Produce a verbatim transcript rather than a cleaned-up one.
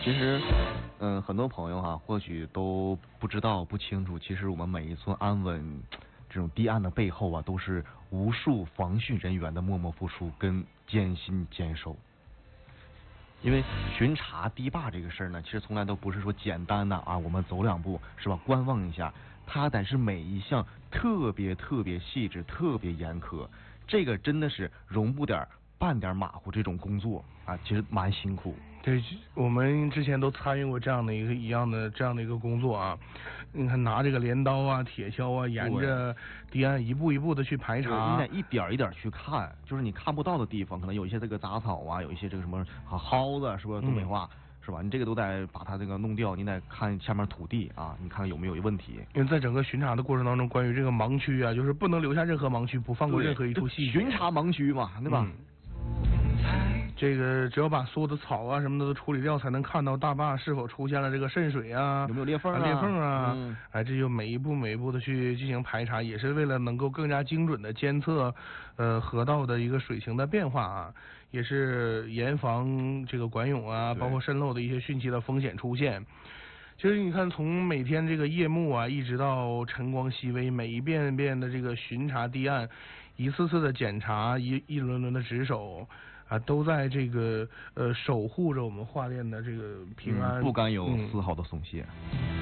其实，嗯，很多朋友哈、啊，或许都不知道、不清楚，其实我们每一寸安稳这种堤岸的背后啊，都是无数防汛人员的默默付出跟艰辛坚守。因为巡查堤坝这个事儿呢，其实从来都不是说简单的啊，我们走两步是吧，观望一下，它得是每一项特别特别细致、特别严苛，这个真的是容不点半点马虎，这种工作啊，其实蛮辛苦。 对，我们之前都参与过这样的一个一样的这样的一个工作啊。你看拿这个镰刀啊、铁锹啊，沿着堤岸一步一步的去排查， 你得一点一点去看，就是你看不到的地方，可能有一些这个杂草啊，有一些这个什么蒿子，是不是东北话？嗯是吧？你这个都得把它这个弄掉，你得看下面土地啊，你看有没有问题。 因为在整个巡查的过程当中，关于这个盲区啊，就是不能留下任何盲区，不放过任何一处细节。 巡查盲区嘛，对吧？ 嗯这个只要把所有的草啊什么的都处理掉，才能看到大坝是否出现了这个渗水啊， 有没有裂缝啊？ 裂缝啊， 嗯、 哎，这就每一步每一步的去进行排查，也是为了能够更加精准的监测呃河道的一个水情的变化啊，也是严防这个管涌啊，包括渗漏的一些汛期的风险出现。其实你看，从每天这个夜幕啊，一直到晨光熹微，每一遍遍的这个巡查堤岸，一次次的检查，一一轮轮的值守啊，都在这个呃守护着我们桦甸的这个平安， 嗯、不敢有丝毫的松懈。 嗯